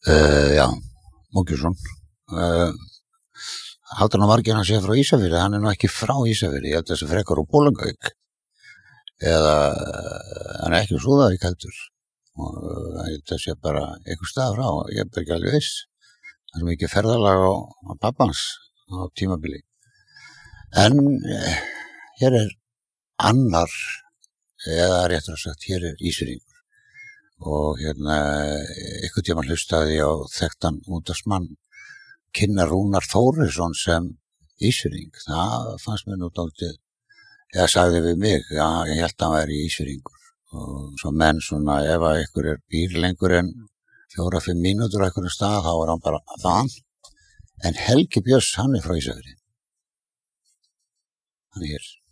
Já, Múkjusson. Haldur nú margir hann sé frá Ísafirði, hann nú ekki frá Ísafirði, ég held þessi frekar úr Bolungavík. Eða hann ekki úr Súðavík heldur. Og ég held þessi bara einhver stað frá, ég held ekki alveg viss. Það er mikið ferðalag á pappans á tímabili. En hér annar, eða réttar sagt, hér Ísfirðingur. Og einhvern tíma hlustaði ég á þekktan útvarpsmann kynna Rúnar Þórisson sem Ísfirðing. Það fannst mér nú dálítið, eða sagði við mig, já, ég held að hann væri Ísfirðingur. Og svo menn svona, ef að ykkur býr lengur en 4-5 mínútur á einhverjum stað, þá hann bara það. En Helgi Björns, hann frá Ísafirði. Hann hér.